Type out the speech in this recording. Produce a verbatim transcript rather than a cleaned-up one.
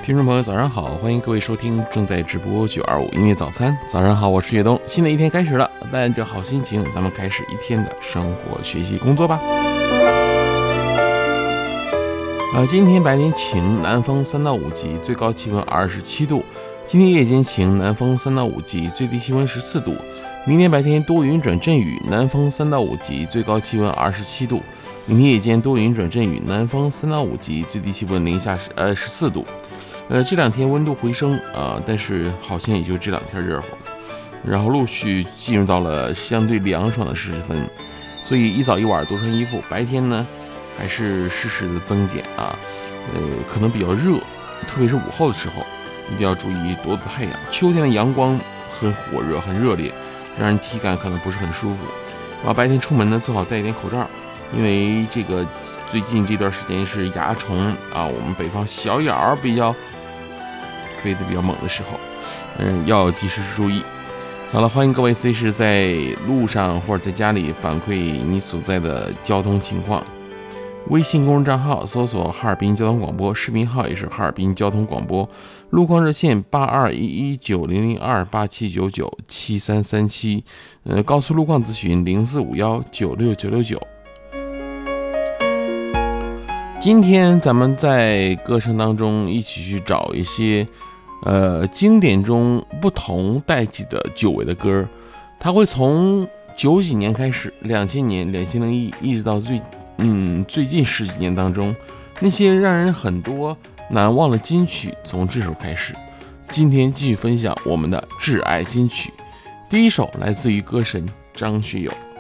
听众朋友早上好，欢迎各位收听正在直播九二五音乐早餐。早上好，我是岳东，新的一天开始了，带着好心情，咱们开始一天的生活、学习、工作吧。呃，今天白天晴，南风三到五级，最高气温二十七度。今天夜间晴，南风三到五级，最低气温十四度。明天白天多云转阵雨，南风三到五级，最高气温二十七度。明天夜间多云转阵雨，南风三到五级，最低气温零下十呃十四度。呃，这两天温度回升啊、呃，但是好像也就这两天热乎，然后陆续进入到了相对凉爽的时分，所以一早一晚多穿衣服，白天呢还是适时的增减啊，呃，可能比较热，特别是午后的时候，一定要注意多躲太阳。秋天的阳光很火热，很热烈，让人体感可能不是很舒服。然后白天出门呢，最好戴一点口罩，因为这个最近这段时间是蚜虫啊，我们北方小咬比较飞得比较猛的时候，嗯，要及时注意。好了，欢迎各位随时在路上或者在家里反馈你所在的交通情况。微信公众账号搜索哈尔滨交通广播，视频号也是哈尔滨交通广播，路况热线八二一一九零零二八七九九七三三七，呃，高速路况咨询零四五幺九六九六九。今天咱们在歌声当中一起去找一些呃经典中不同代际的久违的歌，它会从九几年开始，两千年、两千零一一直到最嗯最近十几年当中，那些让人很多难忘的金曲从这首开始。今天继续分享我们的挚爱金曲，第一首来自于歌神张学友，